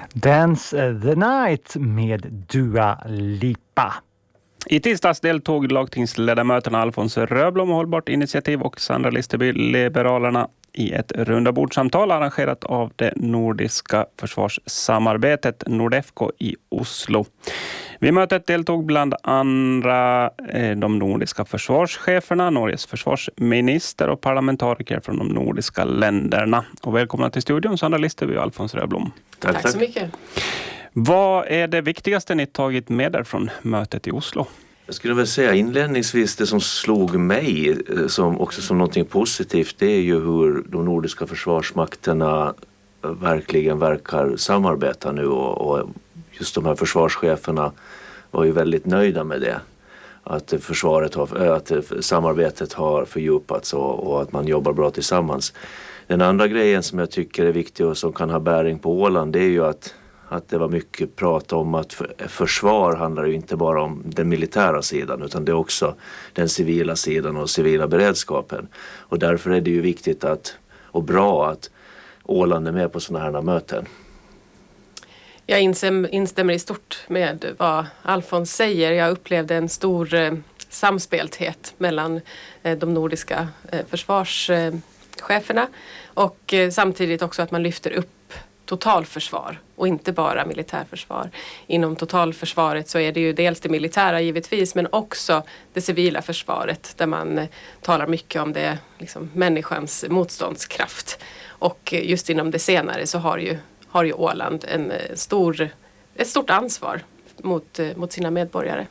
Dance the Night med Dua Lipa. I tisdags deltog lagtingsledamöterna Alfons Röblom, Hållbart initiativ, och Sandra Listerby, Liberalerna, i ett rundabordssamtal arrangerat av det nordiska försvarssamarbetet Nordefco i Oslo. Vid mötet deltog bland andra de nordiska försvarscheferna, Norges försvarsminister och parlamentariker från de nordiska länderna. Och välkomna till studion, Sandra Listerby och Alfons Röblom. Tack så mycket. Vad är det viktigaste ni tagit med er från mötet i Oslo? Jag skulle väl säga inledningsvis det som slog mig som någonting positivt, det är ju hur de nordiska försvarsmakterna verkligen verkar samarbeta nu, och just de här försvarscheferna var ju väldigt nöjda med det. Att samarbetet har fördjupats och att man jobbar bra tillsammans. Den andra grejen som jag tycker är viktig och som kan ha bäring på Åland, det är ju att det var mycket prat om att försvar handlar ju inte bara om den militära sidan, utan det är också den civila sidan och civila beredskapen. Och därför är det ju viktigt och bra att Åland är med på sådana här möten. Jag instämmer i stort med vad Alfons säger. Jag upplevde en stor samspelthet mellan de nordiska försvarscheferna och samtidigt också att man lyfter upp totalförsvar och inte bara militärförsvar. Inom totalförsvaret så är det ju dels det militära givetvis, men också det civila försvaret där man talar mycket om det, liksom, människans motståndskraft. Och just inom det senare så har ju Åland ett stort ansvar mot sina medborgare.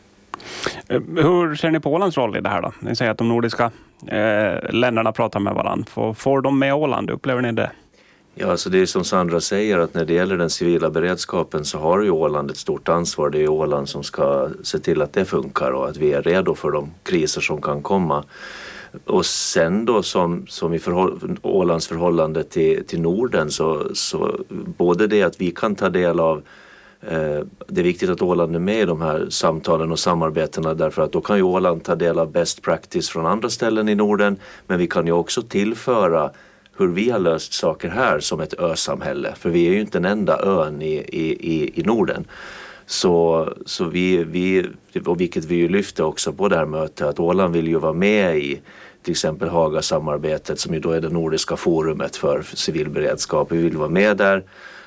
Hur ser ni på Ålands roll i det här då? Ni säger att de nordiska länderna pratar med varandra. Får de med Åland? Upplever ni det? Ja, så det är som Sandra säger, att när det gäller den civila beredskapen så har ju Åland ett stort ansvar. Det är Åland som ska se till att det funkar och att vi är redo för de kriser som kan komma. Och sen då som i Ålands förhållande till Norden så både det att vi kan ta del av, det är viktigt att Åland är med i de här samtalen och samarbetena, därför att då kan ju Åland ta del av best practice från andra ställen i Norden, men vi kan ju också tillföra hur vi har löst saker här som ett ösamhälle, för vi är ju inte den enda ön i Norden. Så vi och vilket vi ju lyfte också på det här mötet, att Åland vill ju vara med i till exempel Haga-samarbetet, som ju då är det nordiska forumet för civil beredskap. Vi vill vara med där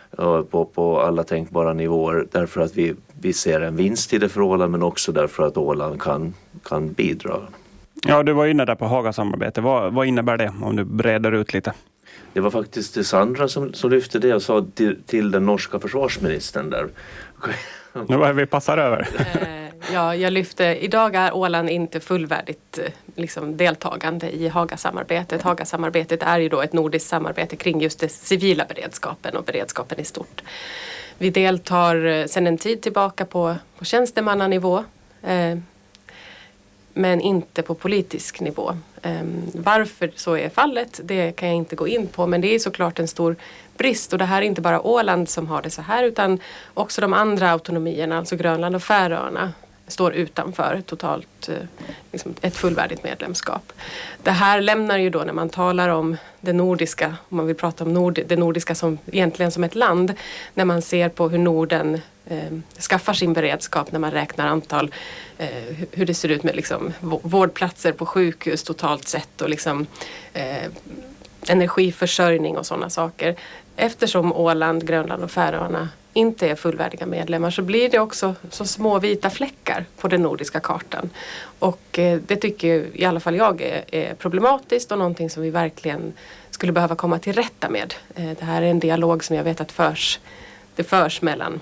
på alla tänkbara nivåer, därför att vi ser en vinst i det för Åland, men också därför att Åland kan bidra. Ja, du var inne där på Haga-samarbete. Vad innebär det, om du breder ut lite? Det var faktiskt Sandra som lyfte det och sa till den norska försvarsministern där. Nu var vi passar över. Ja, jag lyfte, idag är Åland inte fullvärdigt deltagande i Haga-samarbetet. Haga-samarbetet är ju då ett nordiskt samarbete kring just det civila beredskapen och beredskapen i stort. Vi deltar sedan en tid tillbaka på tjänstemannanivå, men inte på politisk nivå. Varför så är fallet, det kan jag inte gå in på, men det är såklart en stor brist, och det här är inte bara Åland som har det så här, utan också de andra autonomierna, alltså Grönland och Färöarna, står utanför totalt ett fullvärdigt medlemskap. Det här lämnar ju då, när man talar om det nordiska, om man vill prata om det nordiska som egentligen som ett land, när man ser på hur Norden skaffar sin beredskap, när man räknar antal, hur det ser ut med vårdplatser på sjukhus totalt sett, och energiförsörjning och sådana saker. Eftersom Åland, Grönland och Färöarna inte är fullvärdiga medlemmar, så blir det också så små vita fläckar på den nordiska kartan. Och det tycker i alla fall jag är problematiskt, och någonting som vi verkligen skulle behöva komma till rätta med. Det här är en dialog som jag vet att det förs mellan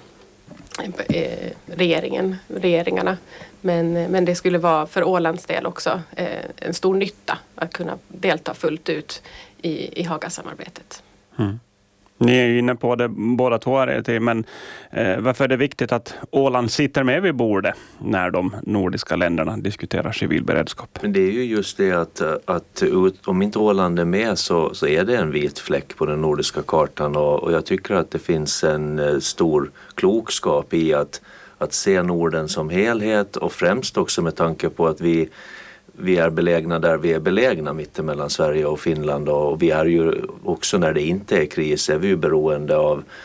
regeringarna. Men det skulle vara för Ålands del också en stor nytta att kunna delta fullt ut i Haga-samarbetet. Mm. Ni är ju inne på det båda två, men varför är det viktigt att Åland sitter med vid bordet när de nordiska länderna diskuterar civil beredskap? Men det är ju just det att om inte Åland är med så är det en vit fläck på den nordiska kartan, och jag tycker att det finns en stor klokskap i att se Norden som helhet, och främst också med tanke på att vi är belägna där vi är belägna, mittemellan Sverige och Finland, och vi är ju också, när det inte är kris, är vi ju beroende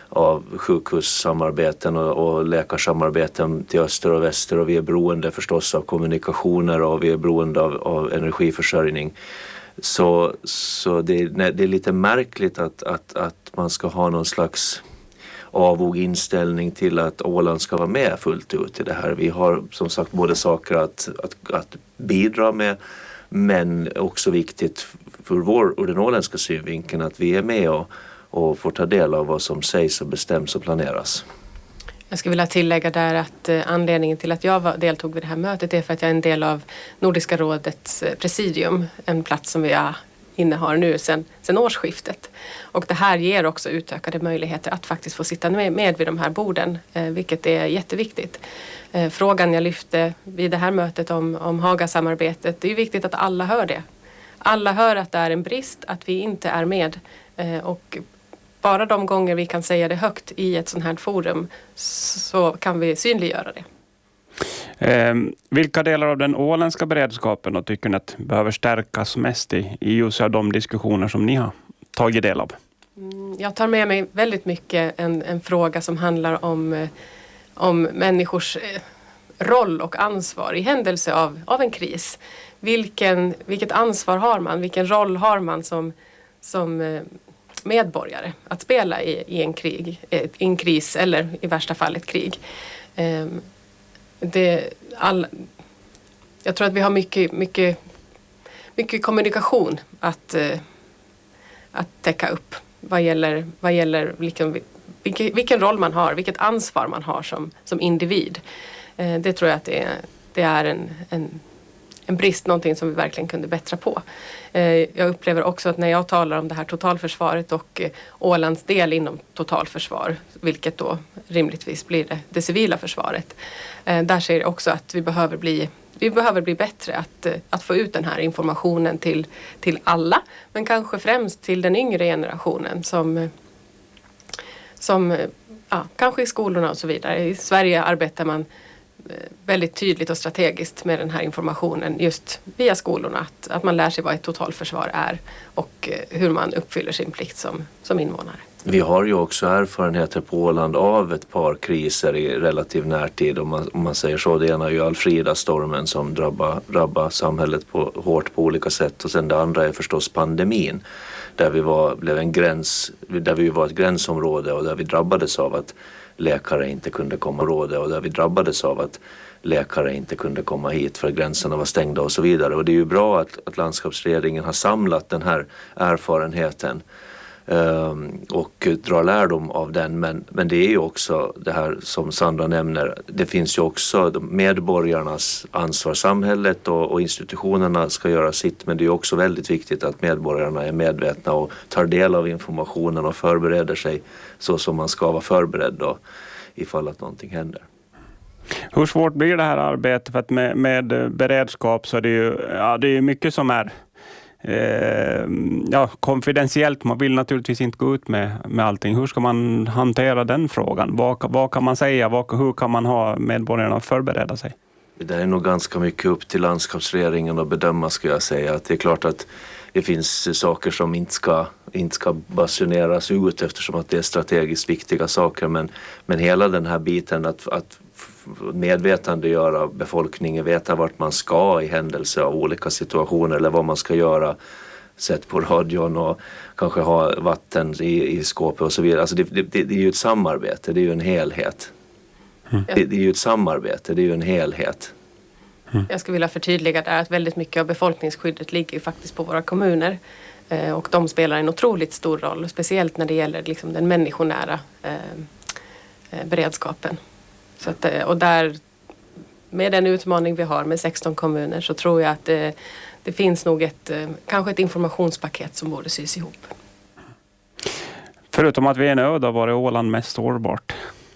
av sjukhussamarbeten och läkarsamarbeten till öster och väster, och vi är beroende förstås av kommunikationer och vi är beroende av energiförsörjning. Så det är lite märkligt att man ska ha någon slags avog inställning till att Åland ska vara med fullt ut i det här. Vi har som sagt både saker att bidra med, men också viktigt ur den åländska synvinkeln att vi är med och får ta del av vad som sägs och bestäms och planeras. Jag skulle vilja tillägga där att anledningen till att jag deltog vid det här mötet är för att jag är en del av Nordiska rådets presidium, en plats som vi innehar nu sedan årsskiftet. Och det här ger också utökade möjligheter att faktiskt få sitta med vid de här borden, vilket är jätteviktigt. Frågan jag lyfte vid det här mötet om Hagasamarbetet, det är viktigt att alla hör det. Alla hör att det är en brist, att vi inte är med, och bara de gånger vi kan säga det högt i ett sånt här forum så kan vi synliggöra det. Vilka delar av den åländska beredskapen och tycker ni att behöver stärkas mest i just av de diskussioner som ni har tagit del av? Jag tar med mig väldigt mycket en fråga som handlar om människors roll och ansvar i händelse av en kris. Vilket ansvar har man? Vilken roll har man som medborgare att spela i en kris eller i värsta fall ett krig? Jag tror att vi har mycket kommunikation att täcka upp vad gäller vilken roll man har, vilket ansvar man har som individ. Det tror jag att det är en brist, någonting som vi verkligen kunde bättra på. Jag upplever också att när jag talar om det här totalförsvaret och Ålands del inom totalförsvar, vilket då rimligtvis blir det civila försvaret, där ser jag också att vi behöver bli bättre att få ut den här informationen till alla, men kanske främst till den yngre generationen som kanske i skolorna och så vidare. I Sverige arbetar man väldigt tydligt och strategiskt med den här informationen just via skolorna, att man lär sig vad ett totalförsvar är och hur man uppfyller sin plikt som invånare. Vi har ju också erfarenheter på Åland av ett par kriser i relativ närtid, om man säger så. Det ena är ju Alfrida-stormen som drabbar samhället hårt på olika sätt, och sen det andra är förstås pandemin där vi var ett gränsområde och där vi drabbades av att läkare inte kunde komma hit för att gränserna var stängda och så vidare. Och det är ju bra att landskapsregeringen har samlat den här erfarenheten och drar lärdom av den. Men det är ju också det här som Sandra nämner, det finns ju också medborgarnas ansvar. Samhället och institutionerna ska göra sitt, men det är också väldigt viktigt att medborgarna är medvetna och tar del av informationen och förbereder sig så som man ska vara förberedd då, ifall att någonting händer. Hur svårt blir det här arbetet? För att med beredskap så är det är mycket som är konfidentiellt. Man vill naturligtvis inte gå ut med allting. Hur ska man hantera den frågan? Vad kan man säga? Hur kan man ha medborgarna att förbereda sig? Det är nog ganska mycket upp till landskapsregeringen att bedöma, ska jag säga. Att det är klart att det finns saker som inte ska basuneras ut eftersom att det är strategiskt viktiga saker. Men hela den här biten att medvetandegöra befolkningen, veta vart man ska i händelse av olika situationer eller vad man ska göra, sett på radion och kanske ha vatten i skåpet och så vidare. Alltså det är ju ett samarbete, det är ju en helhet. Det är ju ett samarbete, det är ju en helhet. Jag skulle vilja förtydliga där att väldigt mycket av befolkningsskyddet ligger ju faktiskt på våra kommuner. Och de spelar en otroligt stor roll, speciellt när det gäller liksom den människonära beredskapen. Så att, och där, med den utmaning vi har med 16 kommuner, så tror jag att det finns nog kanske ett informationspaket som borde sys ihop. Förutom att vi är en ö, då var det Åland mest sårbart?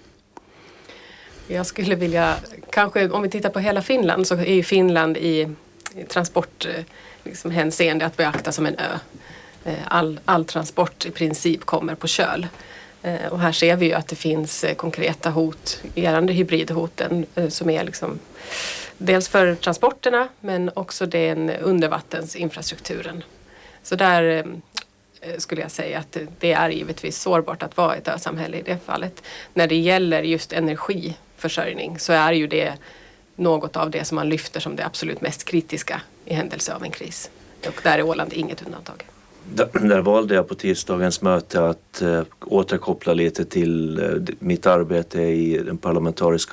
Jag skulle vilja, kanske om vi tittar på hela Finland, så är ju Finland i transport hänseende att beakta som en ö. All transport i princip kommer på köl. Och här ser vi ju att det finns konkreta hot, gällande hybridhoten, som är liksom dels för transporterna men också den undervattensinfrastrukturen. Så där skulle jag säga att det är givetvis sårbart att vara ett ösamhälle i det fallet. När det gäller just energiförsörjning så är ju det något av det som man lyfter som det absolut mest kritiska i händelse av en kris. Och där är Åland inget undantag. Där valde jag på tisdagens möte att återkoppla lite till mitt arbete i den parlamentariska